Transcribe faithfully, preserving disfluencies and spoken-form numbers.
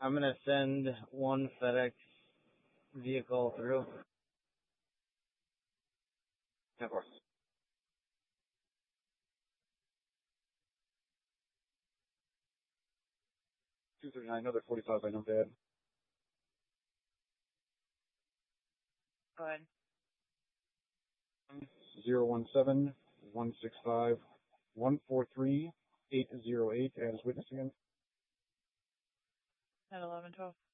I'm going to send one FedEx vehicle through. Of course. two thirty-nine, another forty-five by no dad. Go ahead. zero one seven, one six five, one four three, eight zero eight as witness again. At eleven twelve.